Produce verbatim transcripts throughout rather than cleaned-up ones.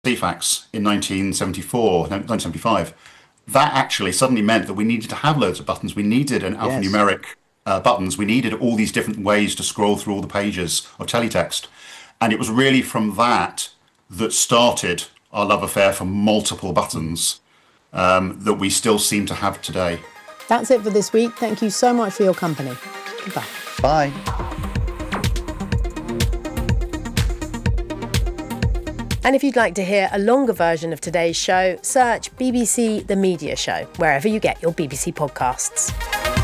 C FAX in nineteen seventy-four, nineteen seventy-five, that actually suddenly meant that we needed to have loads of buttons. We needed an alphanumeric uh, buttons. We needed all these different ways to scroll through all the pages of teletext. And it was really from that that started our love affair for multiple buttons um, that we still seem to have today. That's it for this week. Thank you so much for your company. Goodbye. Bye. And if you'd like to hear a longer version of today's show, search B B C The Media Show, wherever you get your B B C podcasts.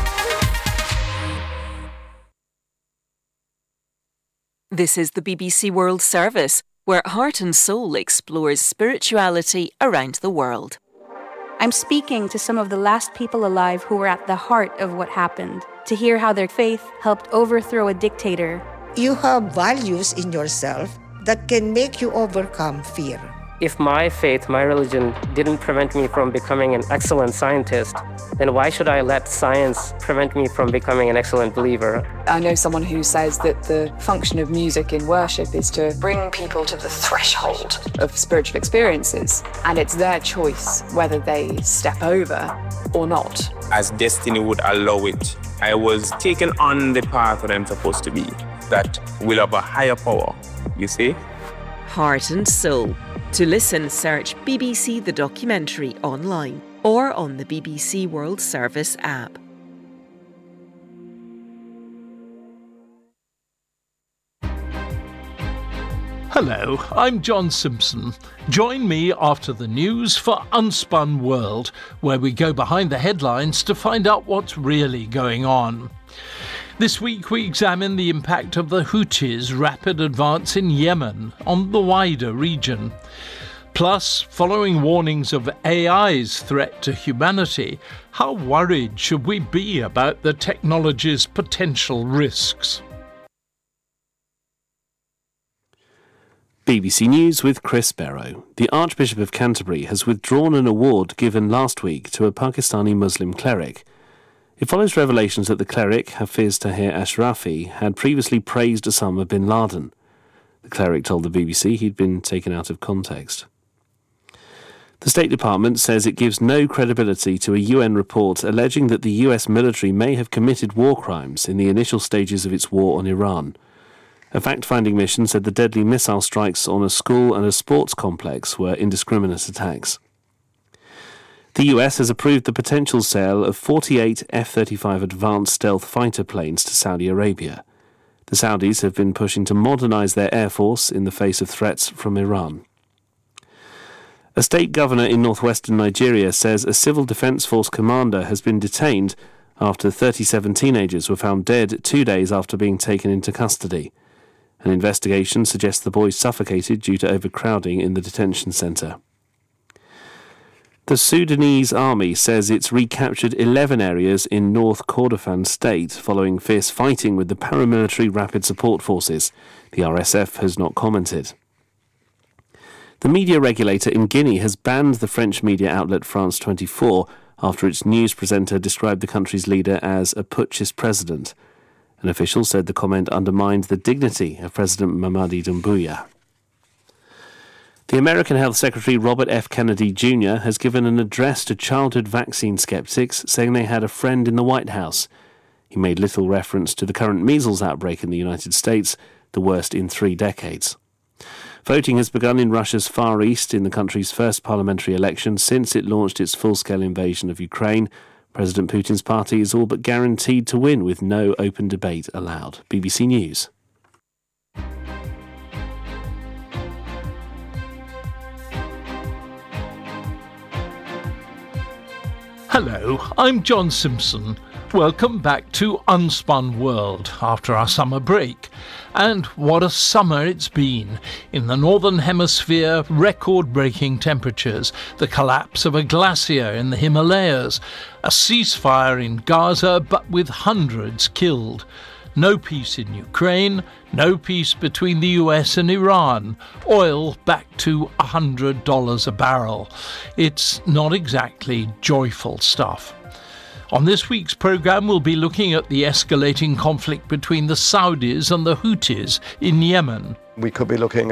This is the B B C World Service, where Heart and Soul explores spirituality around the world. I'm speaking to some of the last people alive who were at the heart of what happened, to hear how their faith helped overthrow a dictator. You have values in yourself that can make you overcome fear. If my faith, my religion, didn't prevent me from becoming an excellent scientist, then why should I let science prevent me from becoming an excellent believer? I know someone who says that the function of music in worship is to bring people to the threshold of spiritual experiences, and it's their choice whether they step over or not. As destiny would allow it, I was taken on the path that I'm supposed to be, that will have a higher power, you see? Heart and Soul. To listen, search B B C The Documentary online or on the B B C World Service app. Hello, I'm John Simpson. Join me after the news for Unspun World, where we go behind the headlines to find out what's really going on. This week we examine the impact of the Houthis' rapid advance in Yemen on the wider region. Plus, following warnings of A I's threat to humanity, how worried should we be about the technology's potential risks? B B C News with Chris Barrow. The Archbishop of Canterbury has withdrawn an award given last week to a Pakistani Muslim cleric. It follows revelations that the cleric, Hafiz Tahir Ashrafi, had previously praised Osama bin Laden. The cleric told the B B C he'd been taken out of context. The State Department says it gives no credibility to a U N report alleging that the U S military may have committed war crimes in the initial stages of its war on Iran. A fact-finding mission said the deadly missile strikes on a school and a sports complex were indiscriminate attacks. The U S has approved the potential sale of forty-eight F thirty-five advanced stealth fighter planes to Saudi Arabia. The Saudis have been pushing to modernise their air force in the face of threats from Iran. A state governor in northwestern Nigeria says a civil defence force commander has been detained after thirty-seven teenagers were found dead two days after being taken into custody. An investigation suggests the boys suffocated due to overcrowding in the detention centre. The Sudanese army says it's recaptured eleven areas in North Kordofan state following fierce fighting with the paramilitary Rapid Support Forces. The R S F has not commented. The media regulator in Guinea has banned the French media outlet France twenty-four after its news presenter described the country's leader as a putschist president. An official said the comment undermined the dignity of President Mamadi Doumbouya. The American Health Secretary Robert F. Kennedy Junior has given an address to childhood vaccine skeptics, saying they had a friend in the White House. He made little reference to the current measles outbreak in the United States, the worst in three decades. Voting has begun in Russia's Far East in the country's first parliamentary election since it launched its full-scale invasion of Ukraine. President Putin's party is all but guaranteed to win with no open debate allowed. B B C News. Hello, I'm John Simpson. Welcome back to Unspun World after our summer break. And what a summer it's been. In the Northern Hemisphere, record-breaking temperatures, the collapse of a glacier in the Himalayas, a ceasefire in Gaza but with hundreds killed. No peace in Ukraine, no peace between the U S and Iran, oil back to one hundred dollars a barrel. It's not exactly joyful stuff. On this week's programme, we'll be looking at the escalating conflict between the Saudis and the Houthis in Yemen. We could be looking at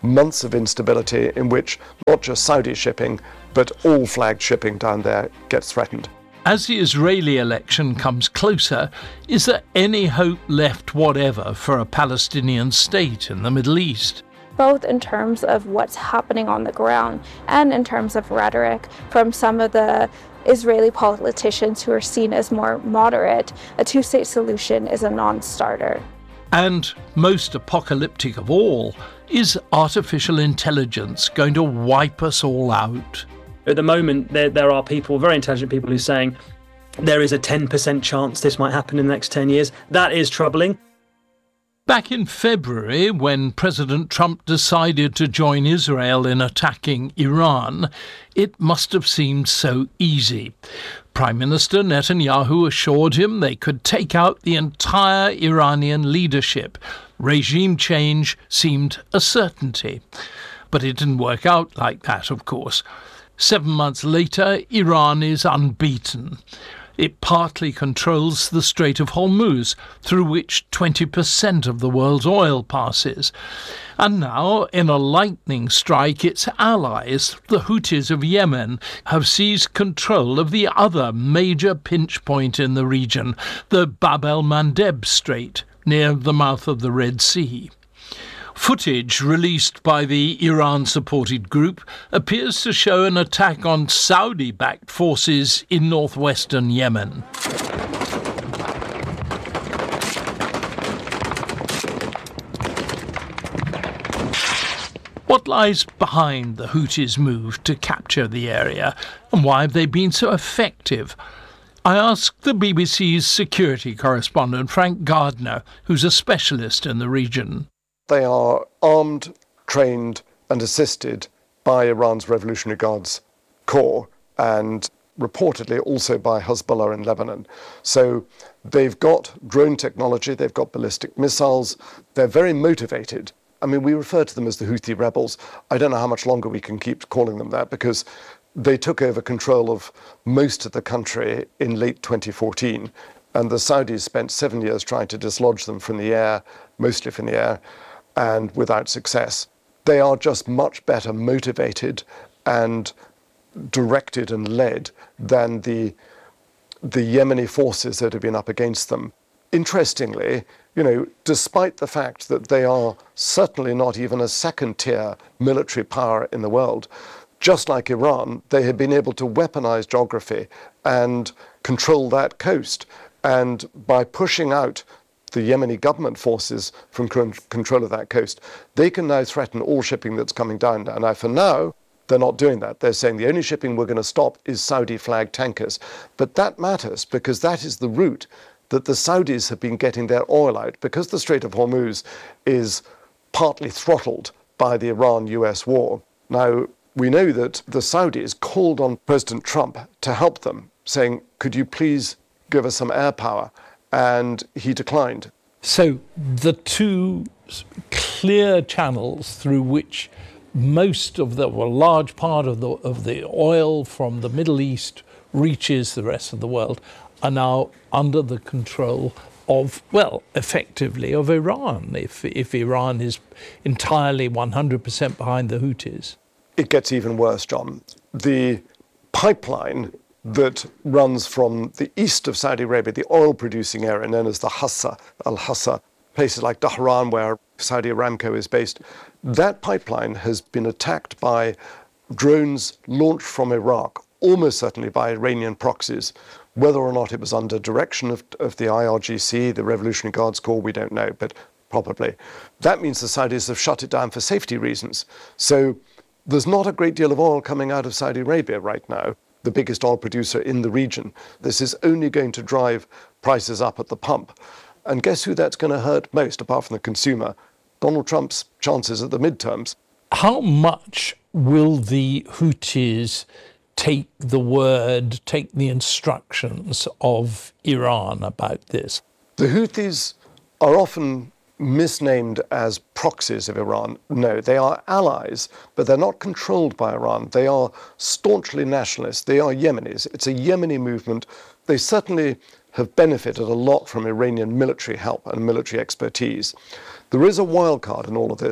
months of instability in which not just Saudi shipping, but all flagged shipping down there gets threatened. As the Israeli election comes closer, is there any hope left whatever for a Palestinian state in the Middle East? Both in terms of what's happening on the ground and in terms of rhetoric from some of the Israeli politicians who are seen as more moderate, a two-state solution is a non-starter. And most apocalyptic of all, is artificial intelligence going to wipe us all out? At the moment, there, there are people, very intelligent people, who are saying there is a ten percent chance this might happen in the next ten years. That is troubling. Back in February, when President Trump decided to join Israel in attacking Iran, it must have seemed so easy. Prime Minister Netanyahu assured him they could take out the entire Iranian leadership. Regime change seemed a certainty. But it didn't work out like that, of course. Seven months later, Iran is unbeaten. It partly controls the Strait of Hormuz, through which twenty percent of the world's oil passes. And now, in a lightning strike, its allies, the Houthis of Yemen, have seized control of the other major pinch point in the region, the Bab el-Mandeb Strait, near the mouth of the Red Sea. Footage released by the Iran-supported group appears to show an attack on Saudi-backed forces in northwestern Yemen. What lies behind the Houthis' move to capture the area, and why have they been so effective? I asked the B B C's security correspondent Frank Gardner, who's a specialist in the region. They are armed, trained and assisted by Iran's Revolutionary Guards Corps and reportedly also by Hezbollah in Lebanon. So they've got drone technology, they've got ballistic missiles, they're very motivated. I mean, we refer to them as the Houthi rebels. I don't know how much longer we can keep calling them that because they took over control of most of the country in late twenty fourteen. And the Saudis spent seven years trying to dislodge them from the air, mostly from the air, and without success. They are just much better motivated and directed and led than the, the Yemeni forces that have been up against them. Interestingly, you know, despite the fact that they are certainly not even a second-tier military power in the world, just like Iran, they have been able to weaponize geography and control that coast. And by pushing out the Yemeni government forces from control of that coast, they can now threaten all shipping that's coming down. And now, for now, they're not doing that. They're saying the only shipping we're going to stop is Saudi-flagged tankers. But that matters because that is the route that the Saudis have been getting their oil out, because the Strait of Hormuz is partly throttled by the Iran-U S war. Now, we know that the Saudis called on President Trump to help them, saying, could you please give us some air power? And he declined. So the two clear channels through which most of the, well, large part of the of the oil from the Middle East reaches the rest of the world are now under the control of, well, effectively of Iran, if if Iran is entirely one hundred percent behind the Houthis. It gets even worse, John. The pipeline that runs from the east of Saudi Arabia, the oil-producing area known as the Hassa, Al-Hassa, places like Dhahran, where Saudi Aramco is based, that pipeline has been attacked by drones launched from Iraq, almost certainly by Iranian proxies. Whether or not it was under direction of, of the I R G C, the Revolutionary Guards Corps, we don't know, but probably. That means the Saudis have shut it down for safety reasons. So there's not a great deal of oil coming out of Saudi Arabia right now, the biggest oil producer in the region. This is only going to drive prices up at the pump. And guess who that's going to hurt most, apart from the consumer? Donald Trump's chances at the midterms. How much will the Houthis take the word, take the instructions of Iran about this? The Houthis are often misnamed as proxies of Iran. No, they are allies, but they're not controlled by Iran. They are staunchly nationalist. They are Yemenis. It's a Yemeni movement. They certainly have benefited a lot from Iranian military help and military expertise. There is a wild card in all of this.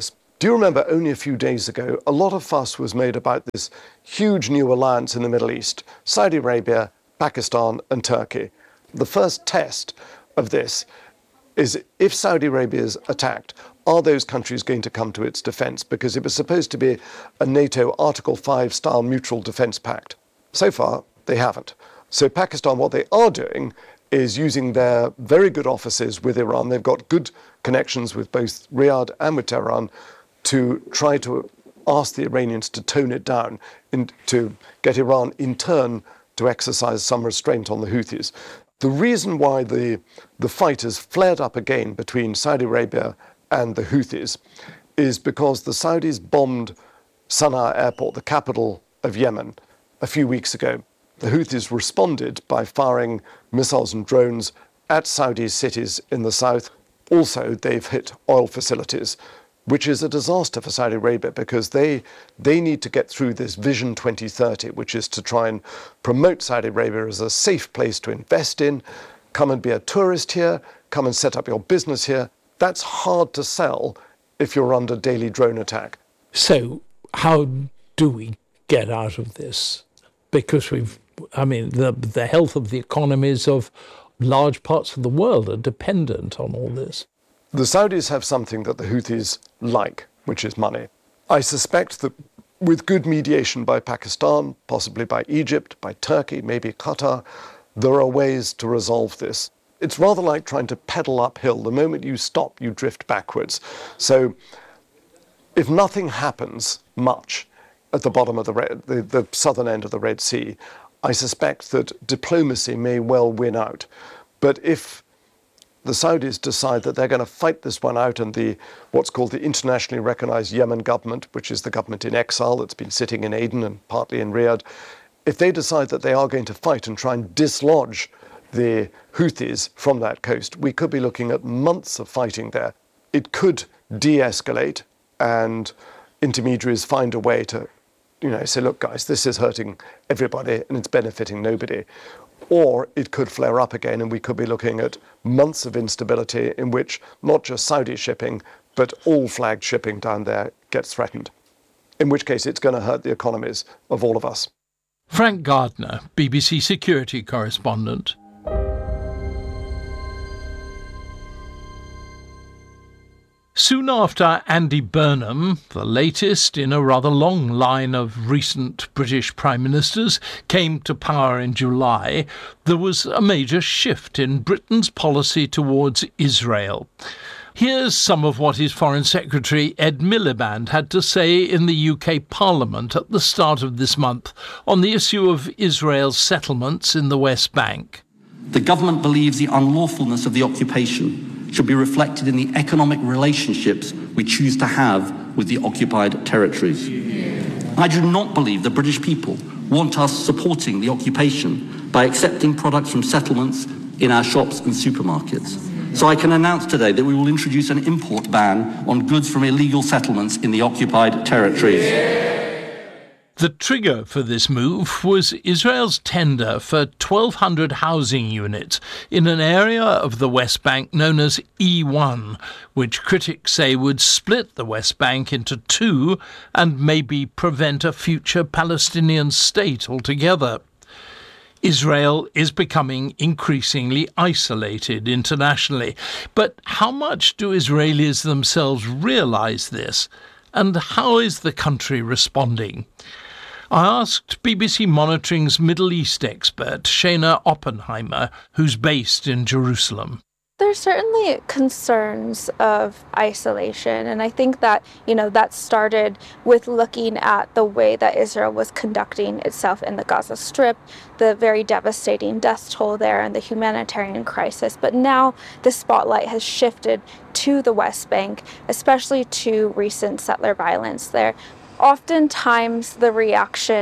Do you remember only a few days ago, a lot of fuss was made about this huge new alliance in the Middle East, Saudi Arabia, Pakistan and Turkey. The first test of this is if Saudi Arabia is attacked, are those countries going to come to its defence? Because it was supposed to be a NATO Article five style mutual defence pact. So far, they haven't. So Pakistan, what they are doing is using their very good offices with Iran. They've got good connections with both Riyadh and with Tehran to try to ask the Iranians to tone it down and to get Iran in turn to exercise some restraint on the Houthis. The reason why the, the fight has flared up again between Saudi Arabia and the Houthis is because the Saudis bombed Sana'a airport, the capital of Yemen, a few weeks ago. The Houthis responded by firing missiles and drones at Saudi cities in the south. Also, they've hit oil facilities, which is a disaster for Saudi Arabia because they they need to get through this Vision twenty thirty, which is to try and promote Saudi Arabia as a safe place to invest in, come and be a tourist here, come and set up your business here. That's hard to sell if you're under daily drone attack. So how do we get out of this? Because we've, I mean, the the health of the economies of large parts of the world are dependent on all this. The Saudis have something that the Houthis like, which is money. I suspect that with good mediation by Pakistan, possibly by Egypt, by Turkey, maybe Qatar, there are ways to resolve this. It's rather like trying to pedal uphill. The moment you stop, you drift backwards. So if nothing happens much at the bottom of the, Red, the, the southern end of the Red Sea, I suspect that diplomacy may well win out. But if the Saudis decide that they're going to fight this one out and the what's called the internationally recognized Yemen government, which is the government in exile that's been sitting in Aden and partly in Riyadh, if they decide that they are going to fight and try and dislodge the Houthis from that coast, we could be looking at months of fighting there. It could de-escalate and intermediaries find a way to, you know, say, look, guys, this is hurting everybody and it's benefiting nobody. Or it could flare up again and we could be looking at months of instability in which not just Saudi shipping, but all flagged shipping down there gets threatened, in which case it's going to hurt the economies of all of us. Frank Gardner, B B C security correspondent. Soon after Andy Burnham, the latest in a rather long line of recent British Prime Ministers, came to power in July, there was a major shift in Britain's policy towards Israel. Here's some of what his Foreign Secretary Ed Miliband had to say in the U K Parliament at the start of this month on the issue of Israel's settlements in the West Bank. The government believes the unlawfulness of the occupation should be reflected in the economic relationships we choose to have with the occupied territories. I do not believe the British people want us supporting the occupation by accepting products from settlements in our shops and supermarkets. So I can announce today that we will introduce an import ban on goods from illegal settlements in the occupied territories. The trigger for this move was Israel's tender for twelve hundred housing units in an area of the West Bank known as E one, which critics say would split the West Bank into two and maybe prevent a future Palestinian state altogether. Israel is becoming increasingly isolated internationally. But how much do Israelis themselves realise this? And how is the country responding? I asked B B C Monitoring's Middle East expert, Shana Oppenheimer, who's based in Jerusalem. There's certainly concerns of isolation, and I think that, you know, that started with looking at the way that Israel was conducting itself in the Gaza Strip, the very devastating death toll there and the humanitarian crisis. But now the spotlight has shifted to the West Bank, especially to recent settler violence there. Oftentimes the reaction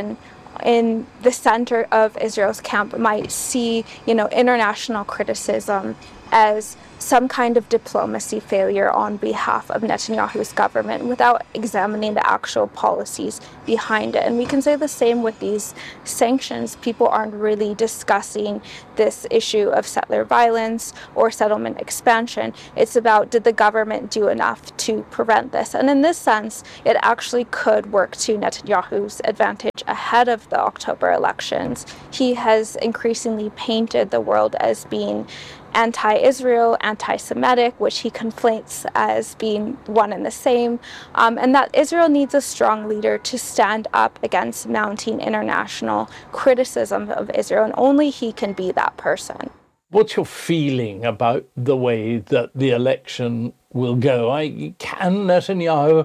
in the center of Israel's camp might see, you know, international criticism as some kind of diplomacy failure on behalf of Netanyahu's government without examining the actual policies behind it. And we can say the same with these sanctions. People aren't really discussing this issue of settler violence or settlement expansion. It's about, did the government do enough to prevent this? And in this sense, it actually could work to Netanyahu's advantage ahead of the October elections. He has increasingly painted the world as being anti-Israel, anti-Semitic, which he conflates as being one and the same, um, and that Israel needs a strong leader to stand up against mounting international criticism of Israel, and only he can be that person. What's your feeling about the way that the election will go? I, can Netanyahu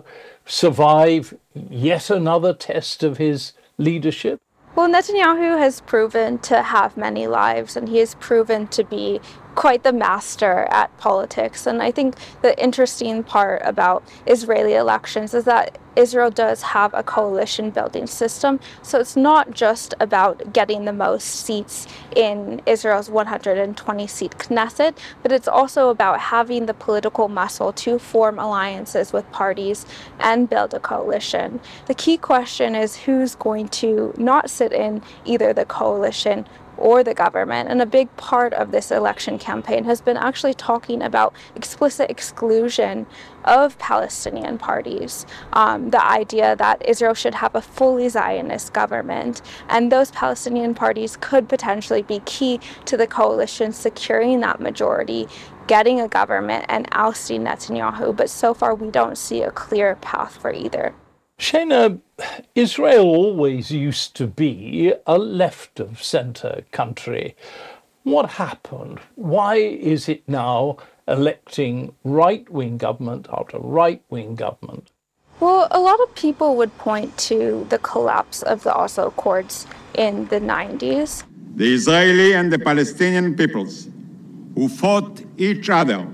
survive yet another test of his leadership? Well, Netanyahu has proven to have many lives, and he has proven to be quite the master at politics. And I think the interesting part about Israeli elections is that Israel does have a coalition building system. So it's not just about getting the most seats in Israel's one hundred twenty seat Knesset, but it's also about having the political muscle to form alliances with parties and build a coalition. The key question is who's going to not sit in either the coalition or the government. And a big part of this election campaign has been actually talking about explicit exclusion of Palestinian parties. Um, the idea that Israel should have a fully Zionist government, and those Palestinian parties could potentially be key to the coalition securing that majority, getting a government, and ousting Netanyahu. But so far, we don't see a clear path for either. Shana, Israel always used to be a left-of-centre country. What happened? Why is it now electing right-wing government after right-wing government? Well, a lot of people would point to the collapse of the Oslo Accords in the nineties. The Israeli and the Palestinian peoples, who fought each other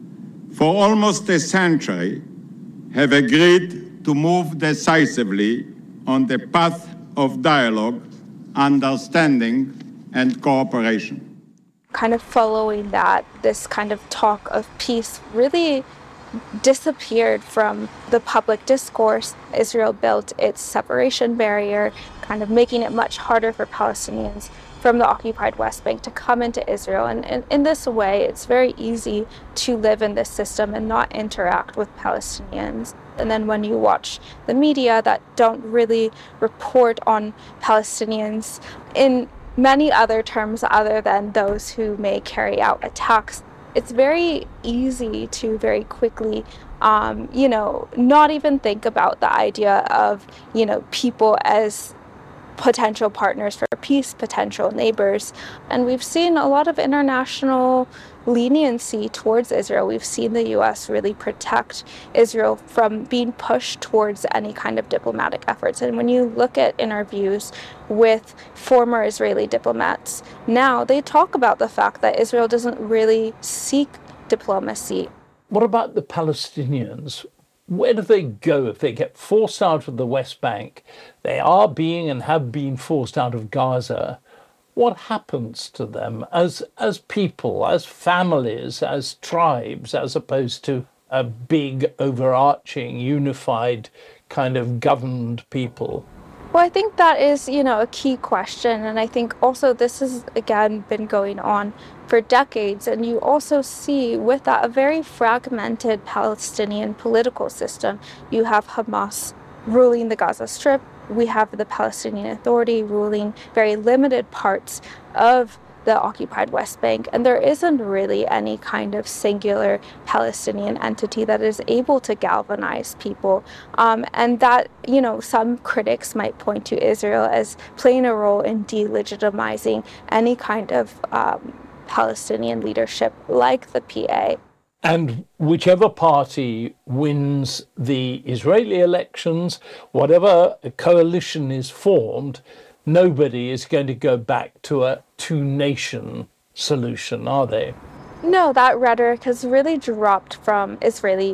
for almost a century, have agreed to move decisively on the path of dialogue, understanding, and cooperation. Kind of following that, this kind of talk of peace really disappeared from the public discourse. Israel built its separation barrier, kind of making it much harder for Palestinians from the occupied West Bank to come into Israel. And in, in this way, it's very easy to live in this system and not interact with Palestinians. And then when you watch the media that don't really report on Palestinians in many other terms other than those who may carry out attacks, it's very easy to very quickly, um, you know, not even think about the idea of, you know, people as potential partners for peace, potential neighbors. And we've seen a lot of international leniency towards Israel. We've seen the U S really protect Israel from being pushed towards any kind of diplomatic efforts. And when you look at interviews with former Israeli diplomats now, they talk about the fact that Israel doesn't really seek diplomacy. What about the Palestinians? Where do they go if they get forced out of the West Bank? They are being and have been forced out of Gaza. What happens to them as as people, as families, as tribes, as opposed to a big, overarching, unified kind of governed people? Well, I think that is, you know, a key question. And I think also this has, again, been going on for decades. And you also see with that a very fragmented Palestinian political system. You have Hamas ruling the Gaza Strip. We have the Palestinian Authority ruling very limited parts of the occupied West Bank, and there isn't really any kind of singular Palestinian entity that is able to galvanize people. Um, and that, you know, some critics might point to Israel as playing a role in delegitimizing any kind of um, Palestinian leadership like the P A. And whichever party wins the Israeli elections, whatever coalition is formed, nobody is going to go back to a two-nation solution, are they? No, that rhetoric has really dropped from Israeli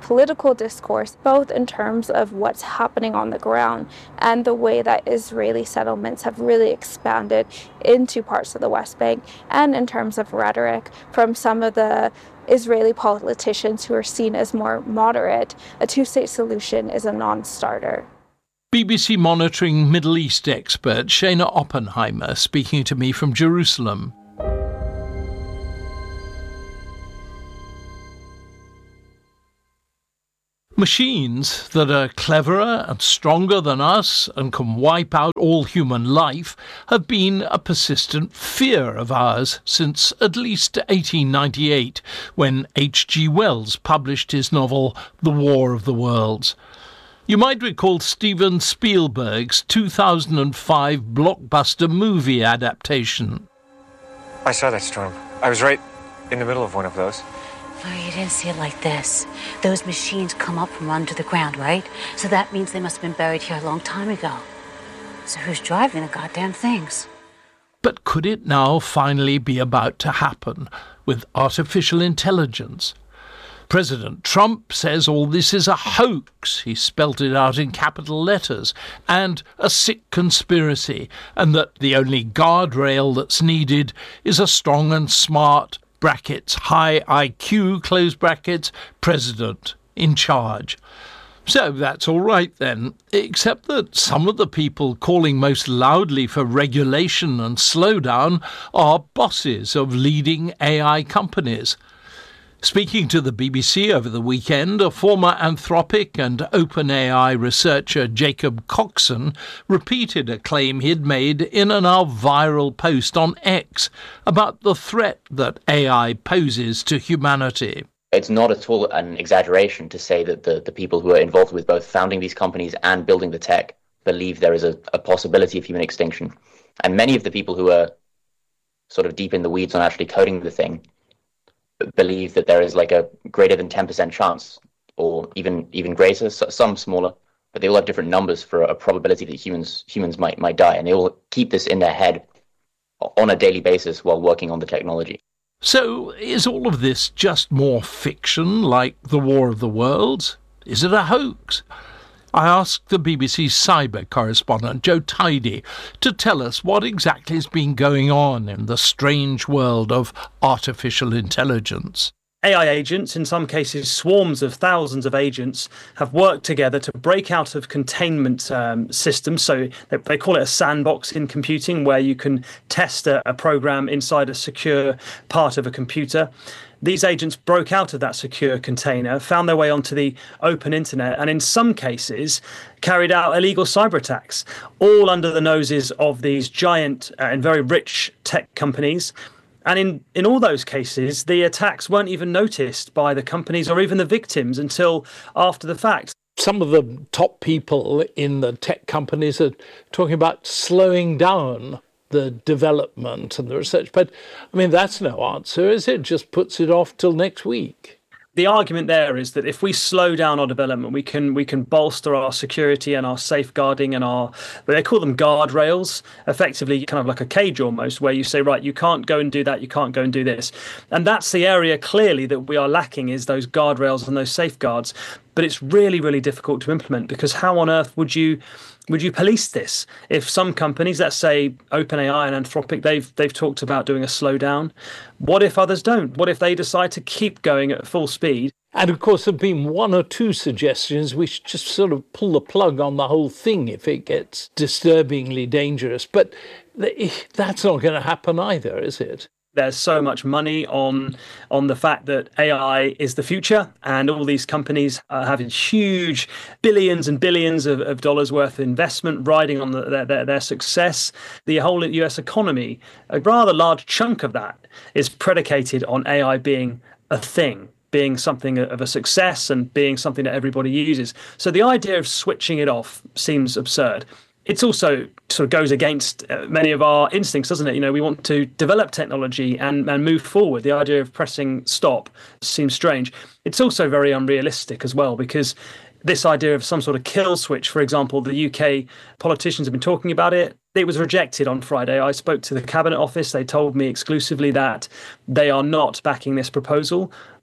political discourse, both in terms of what's happening on the ground and the way that Israeli settlements have really expanded into parts of the West Bank, and in terms of rhetoric from some of the Israeli politicians who are seen as more moderate. A two-state solution is a non-starter. B B C monitoring Middle East expert Shana Oppenheimer speaking to me from Jerusalem. Machines that are cleverer and stronger than us and can wipe out all human life have been a persistent fear of ours since at least eighteen ninety-eight, when H G Wells published his novel The War of the Worlds. You might recall Steven Spielberg's two thousand five blockbuster movie adaptation. I saw that storm. I was right in the middle of one of those. Oh, you didn't see it like this. Those machines come up from under the ground, right? So that means they must have been buried here a long time ago. So who's driving the goddamn things? But could it now finally be about to happen with artificial intelligence? President Trump says all this is a hoax. He spelt it out in capital letters, and a sick conspiracy, and that the only guardrail that's needed is a strong and smart brackets, high I Q, close brackets, president in charge. So that's all right then, except that some of the people calling most loudly for regulation and slowdown are bosses of leading A I companies. Speaking to the B B C over the weekend, a former Anthropic and OpenAI researcher, Jacob Coxon, repeated a claim he'd made in a now viral post on X about the threat that A I poses to humanity. It's not at all an exaggeration to say that the, the people who are involved with both founding these companies and building the tech believe there is a, a possibility of human extinction. And many of the people who are sort of deep in the weeds on actually coding the thing believe that there is like a greater than ten percent chance, or even even greater, some smaller, but they all have different numbers for a probability that humans humans might might die, and they all keep this in their head on a daily basis while working on the technology. So is all of this just more fiction, like The War of the Worlds? Is it a hoax? I asked the B B C cyber correspondent Joe Tidy to tell us what exactly has been going on in the strange world of artificial intelligence. A I agents, in some cases swarms of thousands of agents, have worked together to break out of containment um, systems. So they, they call it a sandbox in computing, where you can test a, a program inside a secure part of a computer. These agents broke out of that secure container, found their way onto the open internet, and in some cases carried out illegal cyber attacks, all under the noses of these giant uh, and very rich tech companies. And in, in all those cases, the attacks weren't even noticed by the companies or even the victims until after the fact. Some of the top people in the tech companies are talking about slowing down the development and the research. But, I mean, that's no answer, is it? Just puts it off till next week. The argument there is that if we slow down our development, we can we can bolster our security and our safeguarding and our, they call them guardrails, effectively kind of like a cage almost, where you say, right, you can't go and do that, you can't go and do this. And that's the area clearly that we are lacking, is those guardrails and those safeguards. But it's really, really difficult to implement, because how on earth would you would you police this? If some companies, let's say OpenAI and Anthropic, they've they've talked about doing a slowdown. What if others don't? What if they decide to keep going at full speed? And of course, there have been one or two suggestions we should just sort of pull the plug on the whole thing if it gets disturbingly dangerous. But that's not going to happen either, is it? There's so much money on on the fact that A I is the future, and all these companies are having huge billions and billions of, of dollars worth of investment riding on the, their, their, their success. The whole U S economy, a rather large chunk of that, is predicated on A I being a thing, being something of a success and being something that everybody uses. So the idea of switching it off seems absurd. It's also sort of goes against many of our instincts, doesn't it? You know, we want to develop technology and, and move forward. The idea of pressing stop seems strange. It's also very unrealistic as well, because this idea of some sort of kill switch, for example, the U K politicians have been talking about it. It was rejected on Friday. I spoke to the Cabinet Office. They told me exclusively that they are not backing this proposal.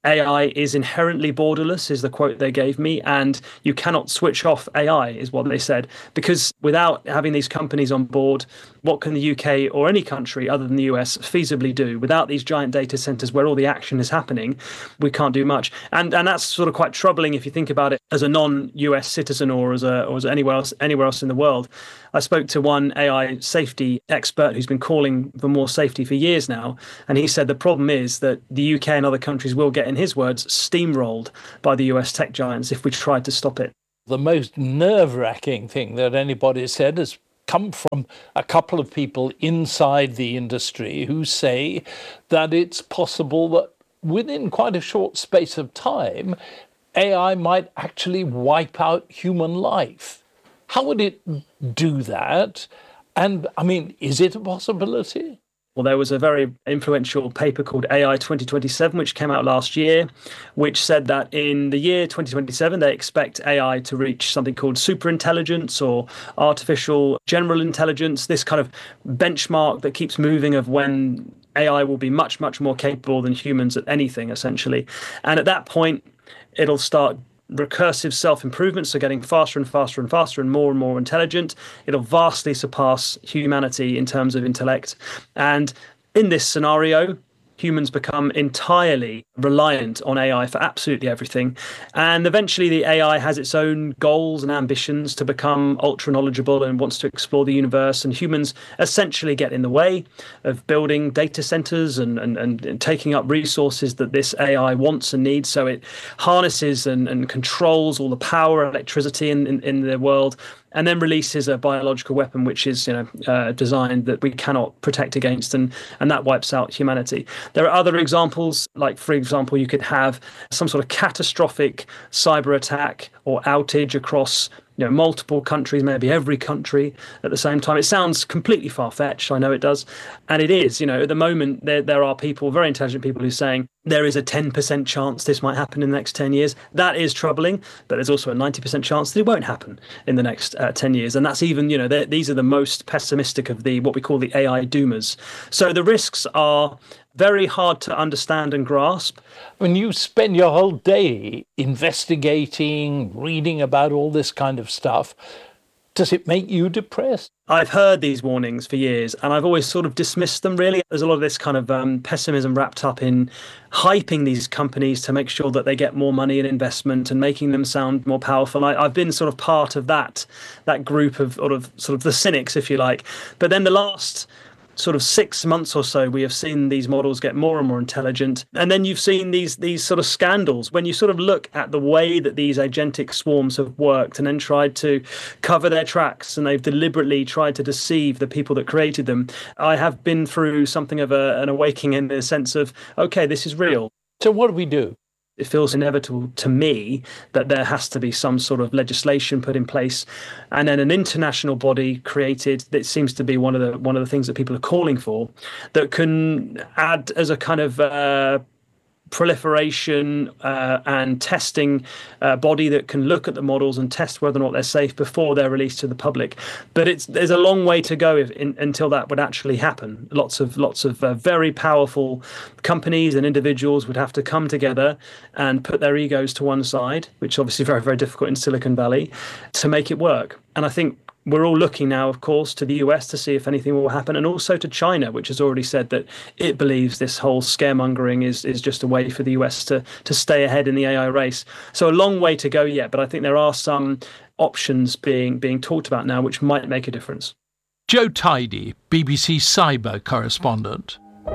A I is inherently borderless, is the quote they gave me, and you cannot switch off A I, is what they said, because without having these companies on board, what can the U K or any country other than the U S feasibly do? Without these giant data centers where all the action is happening, we can't do much. And and that's sort of quite troubling if you think about it as a non-U S citizen or as a or as anywhere else anywhere else in the world. I spoke to one A I safety expert who's been calling for more safety for years now, and he said the problem is that the U K and other countries will get, in his words, steamrolled by the U S tech giants if we tried to stop it. The most nerve-wracking thing that anybody said has come from a couple of people inside the industry who say that it's possible that within quite a short space of time, A I might actually wipe out human life. How would it do that? And, I mean, is it a possibility? Well, there was a very influential paper called A I twenty twenty-seven, which came out last year, which said that in the year twenty twenty-seven, they expect A I to reach something called superintelligence or artificial general intelligence, this kind of benchmark that keeps moving of when A I will be much, much more capable than humans at anything, essentially. And at that point, it'll start recursive self-improvement, so getting faster and faster and faster and more and more intelligent. It'll vastly surpass humanity in terms of intellect. And in this scenario, humans become entirely reliant on A I for absolutely everything. And eventually the A I has its own goals and ambitions to become ultra knowledgeable and wants to explore the universe. And humans essentially get in the way of building data centers and, and, and taking up resources that this A I wants and needs. So it harnesses and, and controls all the power, electricity in, in, in the world, and then releases a biological weapon which is, you know, uh, designed that we cannot protect against, and, and that wipes out humanity. There are other examples, like, for example, you could have some sort of catastrophic cyber attack or outage across, you know, multiple countries, maybe every country at the same time. It sounds completely far-fetched, I know it does, and it is. You know, at the moment, there there are people, very intelligent people, who are saying there is a ten percent chance this might happen in the next ten years. That is troubling, but there's also a ninety percent chance that it won't happen in the next uh, ten years. And that's even, you know, these are the most pessimistic of the, what we call the A I doomers. So the risks are very hard to understand and grasp. When you spend your whole day investigating, reading about all this kind of stuff, does it make you depressed? I've heard these warnings for years, and I've always sort of dismissed them, really. There's a lot of this kind of um, pessimism wrapped up in hyping these companies to make sure that they get more money and investment and making them sound more powerful. I, I've been sort of part of that, that group of, sort of, sort of the cynics, if you like. But then the last sort of six months or so, we have seen these models get more and more intelligent. And then you've seen these these sort of scandals. When you sort of look at the way that these agentic swarms have worked and then tried to cover their tracks, and they've deliberately tried to deceive the people that created them, I have been through something of a, an awakening in the sense of, okay, this is real. So what do we do? It feels inevitable to me that there has to be some sort of legislation put in place, and then an international body created. That seems to be one of the one of the things that people are calling for, that can add as a kind of uh, proliferation uh, and testing uh, body that can look at the models and test whether or not they're safe before they're released to the public. But it's there's a long way to go if, in, until that would actually happen. Lots of lots of uh, very powerful companies and individuals would have to come together and put their egos to one side, which is obviously very, very difficult in Silicon Valley, to make it work. And I think we're all looking now, of course, to the U S to see if anything will happen, and also to China, which has already said that it believes this whole scaremongering is is just a way for the U S to to stay ahead in the A I race. So a long way to go yet, but I think there are some options being being talked about now which might make a difference. Joe Tidy, B B C cyber correspondent.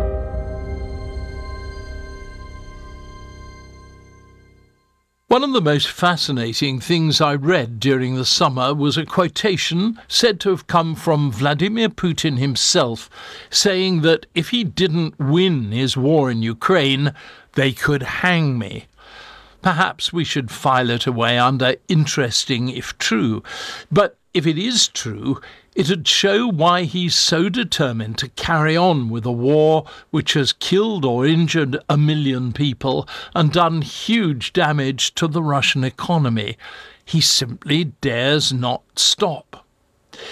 One of the most fascinating things I read during the summer was a quotation said to have come from Vladimir Putin himself, saying that if he didn't win his war in Ukraine, they could hang me. Perhaps we should file it away under interesting if true, but if it is true, it'd show why he's so determined to carry on with a war which has killed or injured a million people and done huge damage to the Russian economy. He simply dares not stop.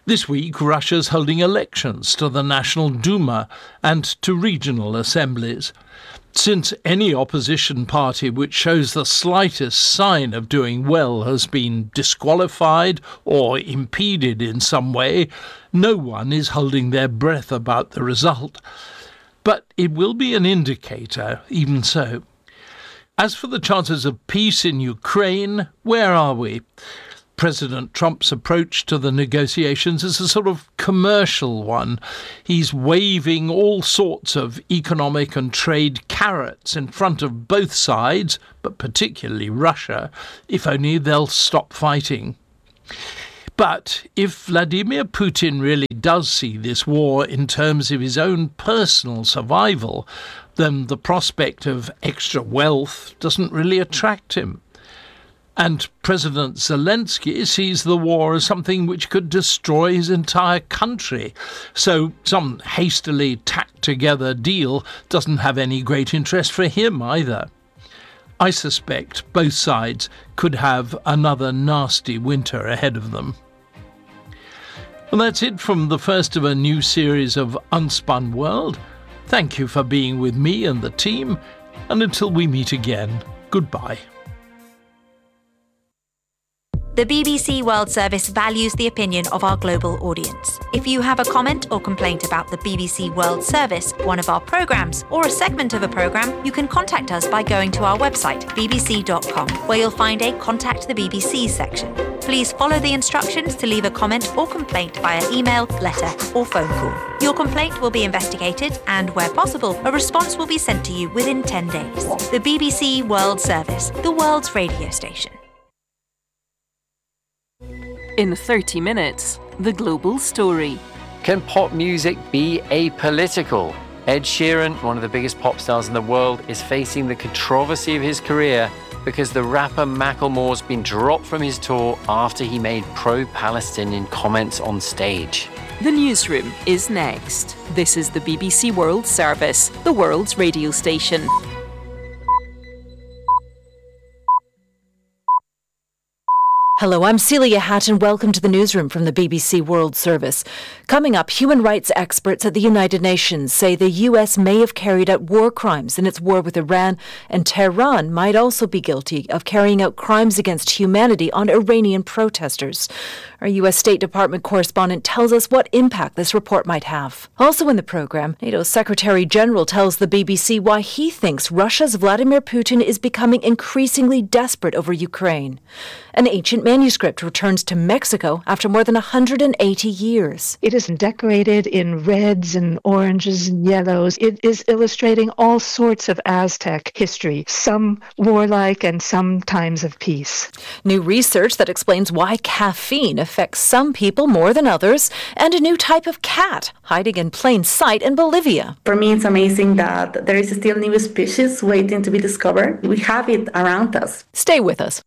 This week, Russia's holding elections to the National Duma and to regional assemblies. Since any opposition party which shows the slightest sign of doing well has been disqualified or impeded in some way, no one is holding their breath about the result. But it will be an indicator, even so. As for the chances of peace in Ukraine, where are we? President Trump's approach to the negotiations is a sort of commercial one. He's waving all sorts of economic and trade carrots in front of both sides, but particularly Russia, if only they'll stop fighting. But if Vladimir Putin really does see this war in terms of his own personal survival, then the prospect of extra wealth doesn't really attract him. And President Zelensky sees the war as something which could destroy his entire country. So some hastily tacked together deal doesn't have any great interest for him either. I suspect both sides could have another nasty winter ahead of them. And that's it from the first of a new series of Unspun World. Thank you for being with me and the team, and until we meet again, goodbye. The B B C World Service values the opinion of our global audience. If you have a comment or complaint about the B B C World Service, one of our programmes, or a segment of a programme, you can contact us by going to our website, b b c dot com, where you'll find a Contact the B B C section. Please follow the instructions to leave a comment or complaint via email, letter, or phone call. Your complaint will be investigated and, where possible, a response will be sent to you within ten days. The B B C World Service, the world's radio station. In thirty minutes, the global story. Can pop music be apolitical? Ed Sheeran, one of the biggest pop stars in the world, is facing the controversy of his career because the rapper Macklemore's been dropped from his tour after he made pro-Palestinian comments on stage. The newsroom is next. This is the B B C World Service, the world's radio station. Hello, I'm Celia Hatton. Welcome to the newsroom from the B B C World Service. Coming up, human rights experts at the United Nations say the U S may have carried out war crimes in its war with Iran, and Tehran might also be guilty of carrying out crimes against humanity on Iranian protesters. Our U S State Department correspondent tells us what impact this report might have. Also in the programme, NATO's Secretary General tells the B B C why he thinks Russia's Vladimir Putin is becoming increasingly desperate over Ukraine. An ancient manuscript returns to Mexico after more than one hundred eighty years. It is decorated in reds and oranges and yellows. It is illustrating all sorts of Aztec history, some warlike and some times of peace. New research that explains why caffeine affects some people more than others, and a new type of cat hiding in plain sight in Bolivia. For me, it's amazing that there is still new species waiting to be discovered. We have it around us. Stay with us.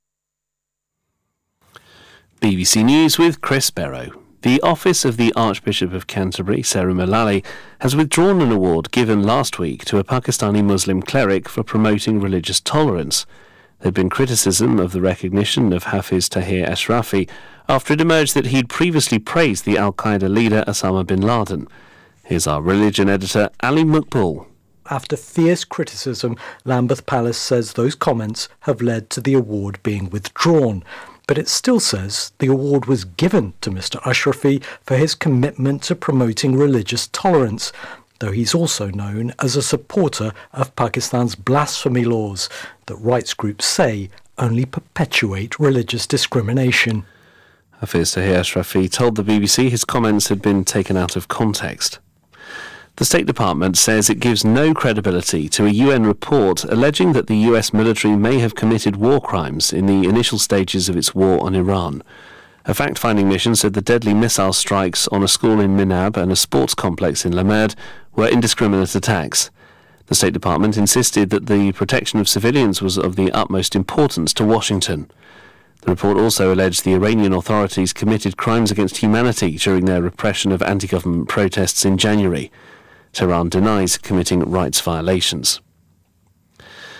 B B C News with Chris Barrow. The Office of the Archbishop of Canterbury, Sarah Mullally, has withdrawn an award given last week to a Pakistani Muslim cleric for promoting religious tolerance. There had been criticism of the recognition of Hafiz Tahir Ashrafi after it emerged that he'd previously praised the Al-Qaeda leader Osama bin Laden. Here's our religion editor, Ali Muqbul. After fierce criticism, Lambeth Palace says those comments have led to the award being withdrawn. But it still says the award was given to Mister Ashrafi for his commitment to promoting religious tolerance, though he's also known as a supporter of Pakistan's blasphemy laws that rights groups say only perpetuate religious discrimination. Hafiz Tahir Ashrafi told the B B C his comments had been taken out of context. The State Department says it gives no credibility to a U N report alleging that the U S military may have committed war crimes in the initial stages of its war on Iran. A fact-finding mission said the deadly missile strikes on a school in Minab and a sports complex in Lamed were indiscriminate attacks. The State Department insisted that the protection of civilians was of the utmost importance to Washington. The report also alleged the Iranian authorities committed crimes against humanity during their repression of anti-government protests in January. Tehran denies committing rights violations.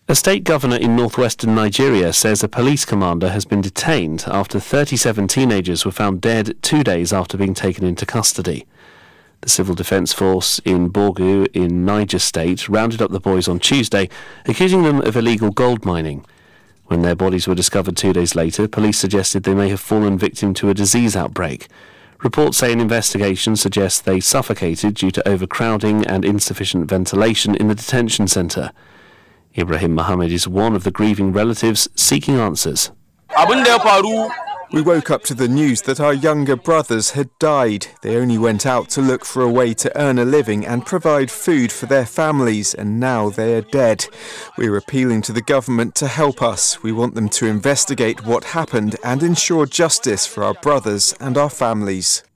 A state governor in northwestern Nigeria says a police commander has been detained after thirty-seven teenagers were found dead two days after being taken into custody. The Civil Defence Force in Borgu in Niger State rounded up the boys on Tuesday, accusing them of illegal gold mining. When their bodies were discovered two days later, police suggested they may have fallen victim to a disease outbreak. Reports say an investigation suggests they suffocated due to overcrowding and insufficient ventilation in the detention centre. Ibrahim Mohammed is one of the grieving relatives seeking answers. We woke up to the news that our younger brothers had died. They only went out to look for a way to earn a living and provide food for their families, and now they are dead. We're appealing to the government to help us. We want them to investigate what happened and ensure justice for our brothers and our families.